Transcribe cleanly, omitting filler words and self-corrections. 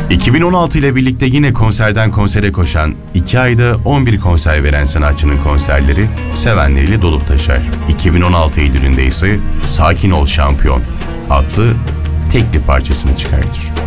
2016 ile birlikte yine konserden konsere koşan, 2 ayda 11 konser veren sanatçının konserleri sevenleriyle dolup taşar. 2016 Eylül'ünde ise Sakin Ol Şampiyon adlı tekli parçasını çıkartır.